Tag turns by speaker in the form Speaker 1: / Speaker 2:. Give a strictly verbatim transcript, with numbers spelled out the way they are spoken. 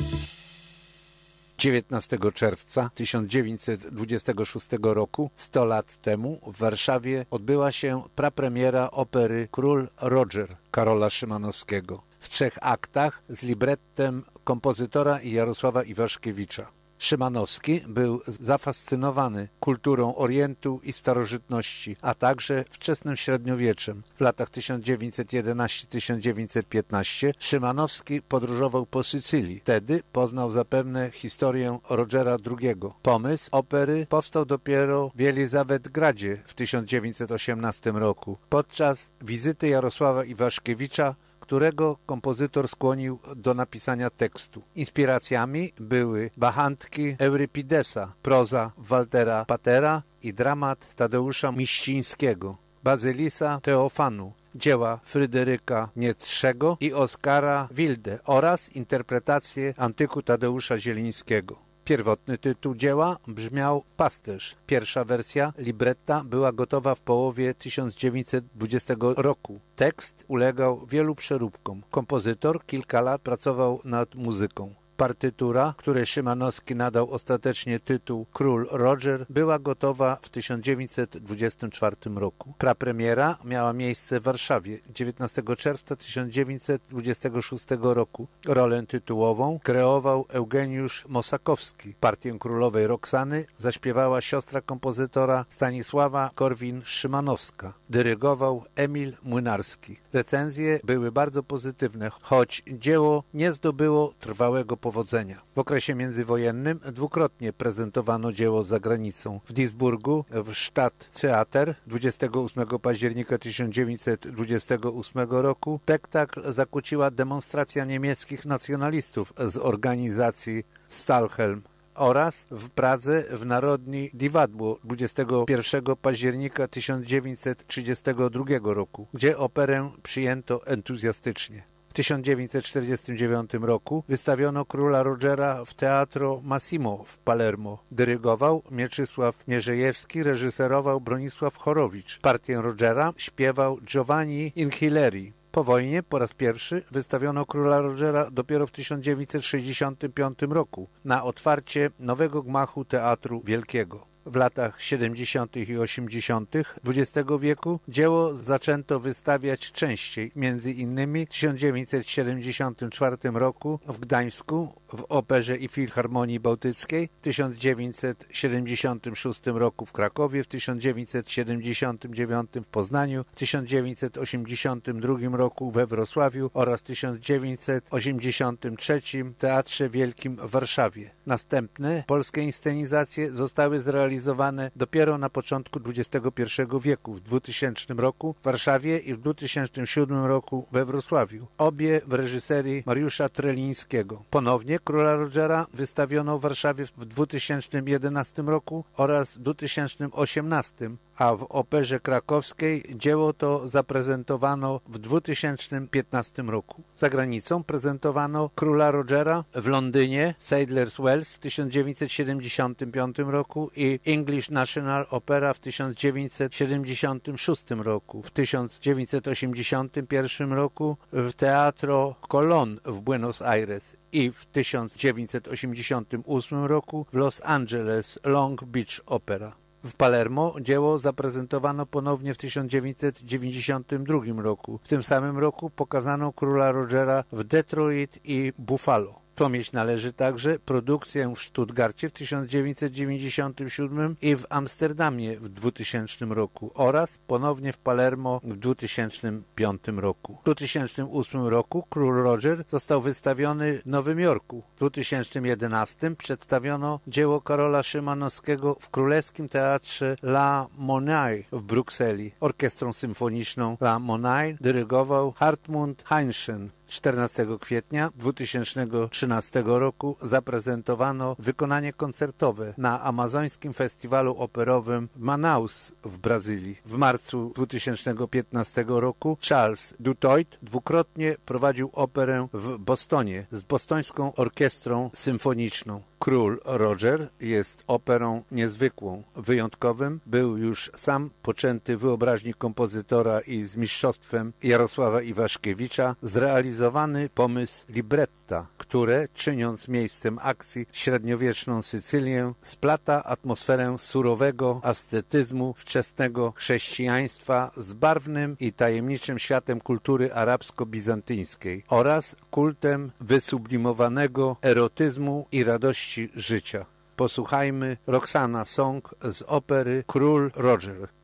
Speaker 1: dziewiętnastego czerwca tysiąc dziewięćset dwudziestego szóstego roku, sto lat temu, w Warszawie odbyła się prapremiera opery Król Roger Karola Szymanowskiego w trzech aktach z librettem kompozytora Jarosława Iwaszkiewicza. Szymanowski był zafascynowany kulturą Orientu i starożytności, a także wczesnym średniowieczem. W latach tysiąc dziewięćset jedenastego do tysiąc dziewięćset piętnastego Szymanowski podróżował po Sycylii. Wtedy poznał zapewne historię Rogera drugiego. Pomysł opery powstał dopiero w Jelizawetgradzie w tysiąc dziewięćset osiemnastym roku podczas wizyty Jarosława Iwaszkiewicza, którego kompozytor skłonił do napisania tekstu. Inspiracjami były bachantki Eurypidesa, proza Waltera Patera i dramat Tadeusza Miścińskiego, Bazylisa Teofanu, dzieła Fryderyka Nietzschego i Oskara Wilde oraz interpretację antyku Tadeusza Zielińskiego. Pierwotny tytuł dzieła brzmiał Pasterz. Pierwsza wersja libretta była gotowa w połowie tysiąc dziewięćset dwudziestego roku. Tekst ulegał wielu przeróbkom. Kompozytor kilka lat pracował nad muzyką. Partytura, której Szymanowski nadał ostatecznie tytuł Król Roger, była gotowa w tysiąc dziewięćset dwudziestym czwartym roku. Prapremiera miała miejsce w Warszawie dziewiętnastego czerwca tysiąc dziewięćset dwudziestego szóstego roku. Rolę tytułową kreował Eugeniusz Mosakowski. Partię królowej Roxany zaśpiewała siostra kompozytora Stanisława Korwin-Szymanowska. Dyrygował Emil Młynarski. Recenzje były bardzo pozytywne, choć dzieło nie zdobyło trwałego powodzenia. W okresie międzywojennym dwukrotnie prezentowano dzieło za granicą. W Duisburgu w Stadttheater dwudziestego ósmego października tysiąc dziewięćset dwudziestego ósmego roku spektakl zakłóciła demonstracja niemieckich nacjonalistów z organizacji Stalhelm, oraz w Pradze w Narodni Divadło dwudziestego pierwszego października tysiąc dziewięćset trzydziestego drugiego roku, gdzie operę przyjęto entuzjastycznie. W tysiąc dziewięćset czterdziestym dziewiątym roku wystawiono Króla Rogera w Teatro Massimo w Palermo. Dyrygował Mieczysław Mierzejewski, reżyserował Bronisław Chorowicz. Partię Rogera śpiewał Giovanni Inchileri. Po wojnie po raz pierwszy wystawiono Króla Rogera dopiero w tysiąc dziewięćset sześćdziesiątym piątym roku na otwarcie nowego gmachu Teatru Wielkiego. W latach siedemdziesiątych i osiemdziesiątych dwudziestego wieku dzieło zaczęto wystawiać częściej, między innymi w tysiąc dziewięćset siedemdziesiątym czwartym roku w Gdańsku w Operze i Filharmonii Bałtyckiej, w tysiąc dziewięćset siedemdziesiątym szóstym roku w Krakowie, w tysiąc dziewięćset siedemdziesiątym dziewiątym w Poznaniu, w tysiąc dziewięćset osiemdziesiątym drugim roku we Wrocławiu oraz w tysiąc dziewięćset osiemdziesiątym trzecim w Teatrze Wielkim w Warszawie. Następne polskie inscenizacje zostały zrealizowane dopiero na początku dwudziestego pierwszego wieku, w dwutysięcznym roku w Warszawie i w dwutysięcznym siódmym roku we Wrocławiu. Obie w reżyserii Mariusza Trelińskiego. Ponownie Króla Rogera wystawiono w Warszawie w dwutysięcznym jedenastym roku oraz w dwutysięcznym osiemnastym, a w Operze Krakowskiej dzieło to zaprezentowano w dwutysięcznym piętnastym roku. Za granicą prezentowano Króla Rogera w Londynie, Sadler's Wells w tysiąc dziewięćset siedemdziesiątym piątym roku i English National Opera w tysiąc dziewięćset siedemdziesiątym szóstym roku. W tysiąc dziewięćset osiemdziesiątym pierwszym roku w Teatro Colón w Buenos Aires i w tysiąc dziewięćset osiemdziesiątym ósmym roku w Los Angeles Long Beach Opera. W Palermo dzieło zaprezentowano ponownie w tysiąc dziewięćset dziewięćdziesiątym drugim roku. W tym samym roku pokazano Króla Rogera w Detroit i Buffalo. Wspomnieć należy także produkcję w Stuttgarcie w tysiąc dziewięćset dziewięćdziesiątym siódmym i w Amsterdamie w dwutysięcznym roku oraz ponownie w Palermo w dwutysięcznym piątym roku. W dwutysięcznym ósmym roku Król Roger został wystawiony w Nowym Jorku. W dwutysięcznym jedenastym przedstawiono dzieło Karola Szymanowskiego w Królewskim Teatrze La Monnaie w Brukseli. Orkiestrą symfoniczną La Monnaie dyrygował Hartmut Heinschen. czternastego kwietnia dwa tysiące trzynastego roku zaprezentowano wykonanie koncertowe na amazońskim festiwalu operowym w Manaus w Brazylii. W marcu dwa tysiące piętnastego roku Charles Dutoit dwukrotnie prowadził operę w Bostonie z bostońską orkiestrą symfoniczną. Król Roger jest operą niezwykłą. Wyjątkowym był już sam poczęty wyobraźni kompozytora i z mistrzostwem Jarosława Iwaszkiewicza zrealizowany zrealizowany pomysł libretta, które, czyniąc miejscem akcji średniowieczną Sycylię, splata atmosferę surowego ascetyzmu wczesnego chrześcijaństwa z barwnym i tajemniczym światem kultury arabsko-bizantyńskiej oraz kultem wysublimowanego erotyzmu i radości życia. Posłuchajmy Roxana Song z opery Król Roger.